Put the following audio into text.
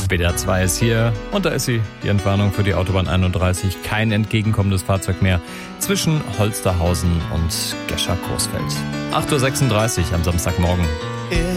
WDR 2 ist hier und da ist sie, die Entwarnung für die Autobahn 31. Kein entgegenkommendes Fahrzeug mehr zwischen Holsterhausen und Gescher-Coesfeld. 8.36 Uhr am Samstagmorgen.